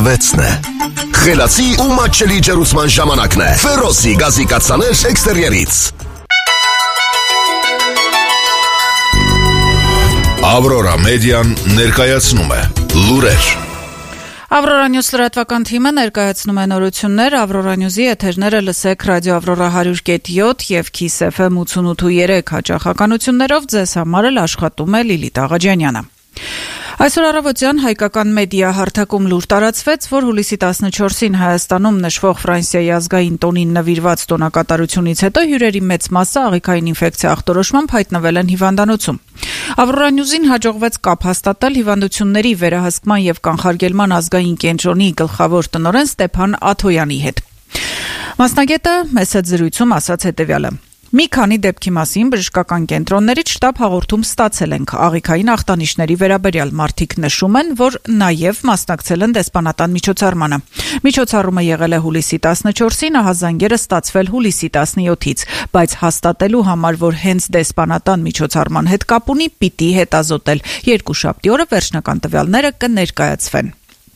6-ն է։ Խելացի ու մատչելի ջերուցման ժամանակն է։ Ֆերոսի գազի կաթսաներ էքստերիերից։ Ավրորա մեդիան ներկայացնում է լուրեր։ Ավրորա Նյուզ լրատվական թիմը ներկայացնում է նորություններ, Ավրորա Նյուզի եթերները լսեք ռադիո Ավրորա 100.7 եւ Kiss FM 88.3 հաճախականություններով ձեզ համար էլ աշխատում է Լիլիթ Աղաջանյանը։ Այսօր առավոտյան հայկական մեդիա հարթակում լուր տարածվեց, որ հուլիսի 14-ին Հայաստանում նշվող Ֆրանսիայի ազգային տոնին նվիրված տոնակատարությունից հետո հյուրերի մեծ մասը աղիքային ինֆեկցիա ախտորոշմամբ հայտնվել են հիվանդանոցում։ Ավրորա Նյուզին հաջողվեց կապ հաստատել հիվանդությունների վերահսկման եւ կանխարգելման ազգային կենտրոնի գլխավոր տնօրեն Ստեփան Աթոյանի հետ։ Մասնագետը մեծ զրույցում ասաց հետեւյալը. Մի քանի դեպքի մասին բժշկական կենտրոններից շտաբ հաղորդում ստացել ենք աղիքային ախտանիշների վերաբերյալ մարդիկ նշում են, որ նաև մասնակցել են դեսպանատան միջոցառմանը։ Միջոցառումը եղել է հուլիսի 14-ին, ահազանգերը ստացվել հուլիսի 17-ից, բայց հաստատելու համար, որ հենց դեսպանատան միջոցառման հետ կապ ունի, պիտի հետազոտել։ Երկուշաբթի օրը վերջնական տվյալները կներկայացվեն։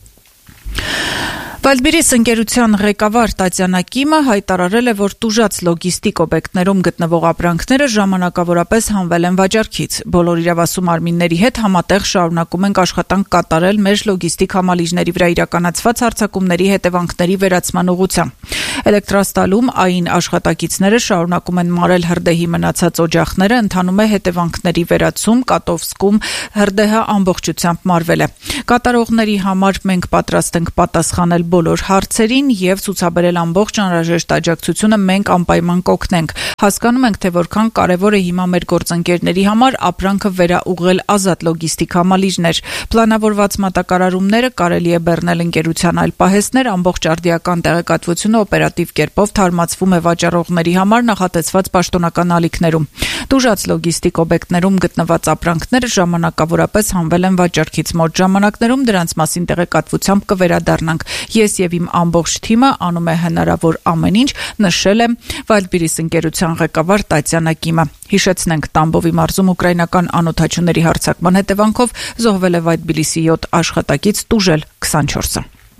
Վայլդբիրիս ընկերության ղեկավար Տատյանա Կիմը հայտարարել է, որ տուժած լոգիստիկ օբյեկտներում գտնվող ապրանքները ժամանակավորապես հանվել են վաճառքից։ Բոլոր իրավասու մարմինների հետ համատեղ շարունակում ենք աշխատանք կատարել մեր լոգիստիկ համալիրների վրա իրականացված հարձակումների հետևանքների վերացման ուղղությամբ։ Էլեկտրաստալում այն աշխատակիցները շարունակում են մարել հրդեհի մնացած օջախները, ընթանում է հետևանքների վերացում, Կատովսկում հրդեհը ամբողջությամբ մարվել է։ Կատարողների համար մենք պատրաստ ենք պատասխանել բոլոր հարցերին եւ ցուցաբերել ամբողջ անհրաժեշտ աջակցությունը մենք անպայման կօգնենք։ Հասկանում ենք, թե որքան կարեւոր է հիմա մեր գործընկերների համար ապրանքը վերաուղղել ազատ լոգիստիկ համալիրներ։ Պլանավորված մատակարարումները կարելի է բեռնել ընկերության այլ պահեստներ, ամբողջ արդիական տեղեկատվությունը օպերատիվ կերպով թարմացվում է վաճառողների համար նախատեսված պաշտոնական ալիքներում։ Տուժած լոգիստիկ օբյեկտներում գտնված ապրանքները ժամանակավորապես հանվել են վաճառքից։ Մոտ ժամանակներում դրանց մասին տեղեկատվությամբ կվերադառնանք։ Ես եւ իմ ամբողջ թիմը անում է հնարավոր ամեն ինչ, նշել է Վայլդբիրիս ընկերության ղեկավար Տատյանա Կիմը։ Հիշեցնենք, Տամբովի մարզում ուկրաինական անօդաչուների հարձակման հետևանքով զոհվել է Վայլդբիրիսի 7 աշխատակից, տուժել 24-ը։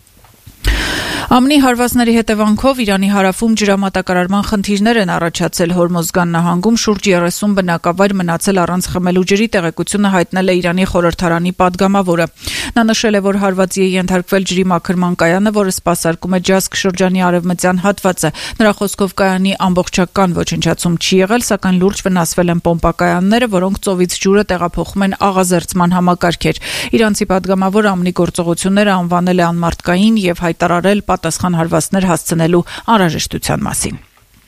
ԱՄՆ-ի հարվածների հետևանքով Իրանի հարավում ջրամատակարարման խնդիրներ են առաջացել Հորմոզգան նահանգում շուրջ 30 բնակավայր մնացել առանց խմելու ջրի տեղեկությունը հայտնել է Իրանի խորհրդարանի падգամավորը։ Նա նշել է, որ հարվածի է ենթարկվել ջրի մաքրման կայանը, որը սպասարկում է Ջասկ շրջանի արևմտյան հատվածը։ Նրա խոսքով կայանի ամբողջական ոչնչացում չի եղել, սակայն լուրջ վնասվել են պոմպակայանները, որոնք ծովից ջուրը տեղափոխում են աղազերծման համակարգեր։ Իրանցի падգամավորը ԱՄՆ-ի գործողությունները անվանել է անմարդկային եւ հայտարարել պատասխան հարվածներ հասցնելու անհրաժեշտության մասին։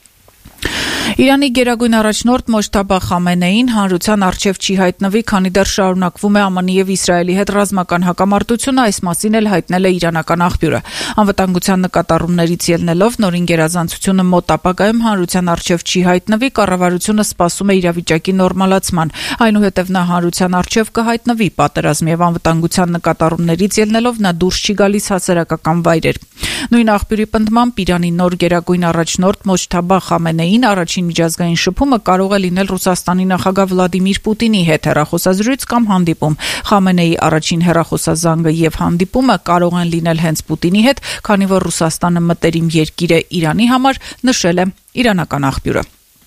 Իրանի գերագույն առաջնորդ Մոջթաբա Խամենեին հանրության առջև չի հայտնվի, քանի դեռ շարունակվում է ԱՄՆ-ի եւ Իսրայելի հետ ռազմական հակամարտությունը, այս մասին էլ հայտնել է իրանական աղբյուրը։ Անվտանգության նկատառումներից ելնելով նորին գերազանցությունը մոտ ապագայում հանրության առջև չի հայտնվի, կառավարությունը սպասում է իրավիճակի նորմալացման։ Այնուհետև նա հանրության առջև կհայտնվի պատերազմի եւ անվտանգության նկատառումներից ելնելով նա դուրս չի գալիս հասարակական վայրեր։ Նույն աղբյուրի պնդմամբ Իրանի նոր գերագույն առաջնորդ Մոջթաբա Խամենեին առաջին միջազգային շփումը կարող է լինել Ռուսաստանի նախագահ Վլադիմիր Պուտինի հետ հեռախոսազրույց կամ հանդիպում։ Խամենեի առաջին հեռախոսազանգը եւ հանդիպումը կարող են լինել հենց Պուտինի հետ, քանի որ Ռուսաստանը մտերիմ երկիր է Իրանի համար, նշել է իրանական աղբյուրը։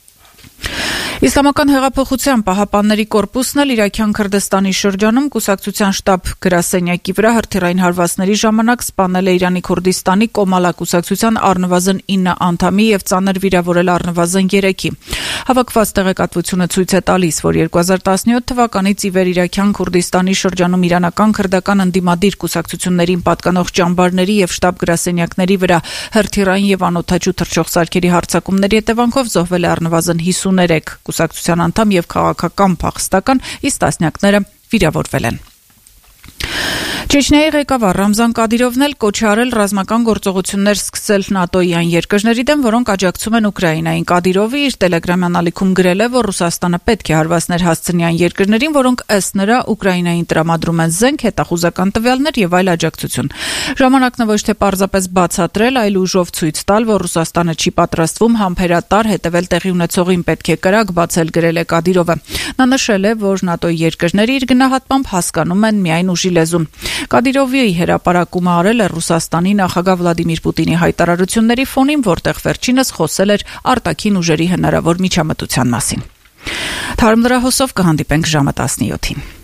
Իսլամական հեղափոխության պահապանների կորպուսն էլ Իրաքյան Քրդստանի շրջանում կուսակցության շտաբ գրասենյակի վրա հրթիռային հարվածների ժամանակ սպանել է Իրանի Քուրդիստանի Կոմալա կուսակցության առնվազն 9 անդամի եւ ծանր վիրավորել առնվազն 3-ի։ Հավաքված տեղեկատվությունը ցույց է տալիս, որ 2017 թվականից ի վեր Իրաքյան Քուրդիստանի շրջանում իրանական քրդական ընդդիմադիր կուսակցություններին պատկանող ճամբարների եւ շտաբ գրասենյակների վրա հրթիռային եւ անօդաչու թռչող սարքերի հարձակումների հետևանքով զոհվել է առնվազն 53 կուսակցության անդամ եւ քաղաքական փախստական, իսկ տասնյակները վիրավորվել են։ Չեչնիայի ղեկավար Ռամզան Կադիրովն էլ կոչ է արել ռազմական գործողություններ սկսել ՆԱՏՕ-ի այն երկրների դեմ, որոնք աջակցում են Ուկրաինային։ Կադիրովը իր տելեգրամյան ալիքում գրել է, որ Ռուսաստանը պետք է հարվածներ հասցնի այն երկրներին, որոնք ըստ նրա Ուկրաինային տրամադրում են զենք, հետախուզական տվյալներ եւ այլ աջակցություն։ Ժամանակն է ոչ թե պարզապես բացատրել, այլ ուժով ցույց տալ, որ Ռուսաստանը չի պատրաստվում համբերատար հետևել տեղի ունեցողին, պետք է կրակ բացել, գրել է Կադիրովը։ Նա նշել է, որ ՆԱՏՕ-ի երկրները իր գնահատմամբ հասկանում են միայն ուժի լեզուն։ Կադիրովի հրապարակումը արել է Ռուսաստանի նախագահ Վլադիմիր Պուտինի հայտարարությունների ֆոնին, որտեղ վերջինս խոսել էր արտաքին ուժերի հնարավոր միջամտության մասին։ Թարմ լրահոսով կհանդիպենք ժամը 17-ին։